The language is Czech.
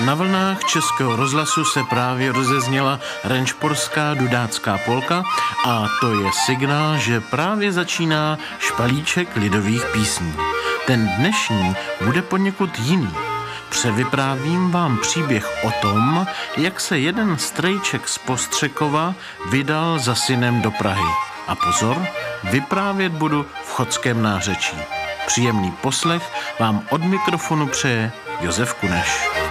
Na vlnách Českého rozhlasu se právě rozezněla renšporská dudácká polka a to je signál, že právě začíná špalíček lidových písní. Ten dnešní bude poněkud jiný. Převyprávím vám příběh o tom, jak se jeden strejček z Postřekova vydal za synem do Prahy. A pozor, vyprávět budu v chodském nářečí. Příjemný poslech vám od mikrofonu přeje Josef Kuneš.